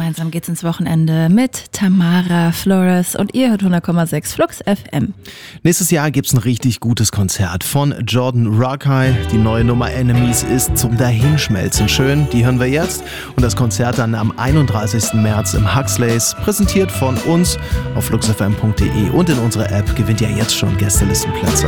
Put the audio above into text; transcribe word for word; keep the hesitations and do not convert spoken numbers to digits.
Gemeinsam geht's ins Wochenende mit Tamara Flores und ihr hört hundert Komma sechs Flux F M. Nächstes Jahr gibt's ein richtig gutes Konzert von Jordan Rakei. Die neue Nummer Enemies ist zum Dahinschmelzen schön. Die hören wir jetzt. Und das Konzert dann am einunddreißigsten März im Huxleys. Präsentiert von uns auf fluxfm punkt de und in unserer App gewinnt ihr jetzt schon Gästelistenplätze.